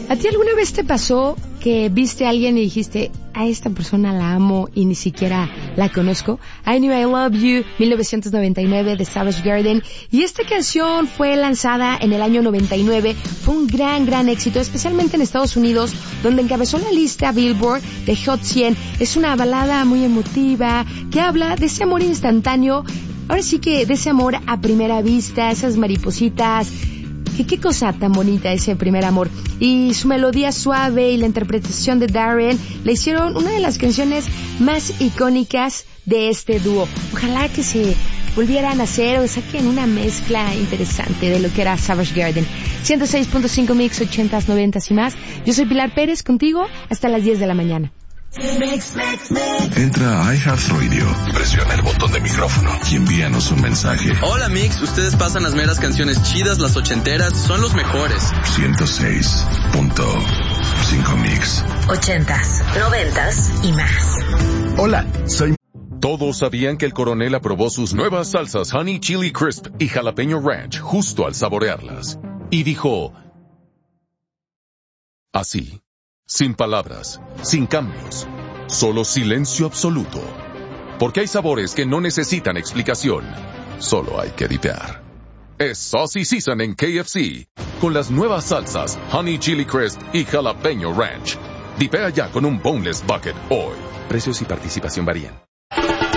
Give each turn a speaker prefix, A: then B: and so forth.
A: ¿A ti alguna vez te pasó que viste a alguien y dijiste, a esta persona la amo y ni siquiera la conozco? I Knew I Love You, 1999, de Savage Garden. Y esta canción fue lanzada en el año 99. Fue un gran éxito, especialmente en Estados Unidos, donde encabezó la lista Billboard de Hot 100. Es una balada muy emotiva que habla de ese amor instantáneo. Ahora sí que de ese amor a primera vista, esas maripositas. Qué cosa tan bonita ese primer amor. Y su melodía suave y la interpretación de Darren le hicieron una de las canciones más icónicas de este dúo. Ojalá que se volvieran a hacer o saquen una mezcla interesante de lo que era Savage Garden. 106.5 Mix, 80s, 90s y más. Yo soy Pilar Pérez, contigo hasta las 10 de la mañana.
B: Entra a iHeartRadio, presiona el botón de micrófono y envíanos un mensaje.
C: Hola Mix, ustedes pasan las meras canciones chidas, las ochenteras, son los mejores.
B: 106.5 Mix.
D: 80s, 90s y más.
B: Hola, soy...
E: Todos sabían que el coronel aprobó sus nuevas salsas Honey Chili Crisp y Jalapeño Ranch justo al saborearlas. Y dijo... así. Sin palabras, sin cambios, solo silencio absoluto. Porque hay sabores que no necesitan explicación, solo hay que dipear. Es Saucy Season en KFC, con las nuevas salsas Honey Chili Crisp y Jalapeño Ranch. Dipea ya con un Boneless Bucket hoy. Precios y participación varían.